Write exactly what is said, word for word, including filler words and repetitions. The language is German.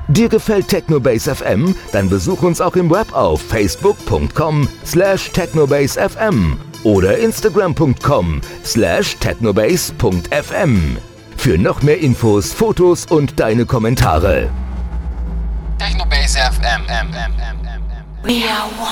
Dir gefällt Technobase F M? Dann besuch uns auch im Web auf facebook punkt com slash technobase f m oder instagram punkt com slash technobase punkt f m. Für noch mehr Infos, Fotos und deine Kommentare. Technobase F M. M, M, M, M, M. We are one.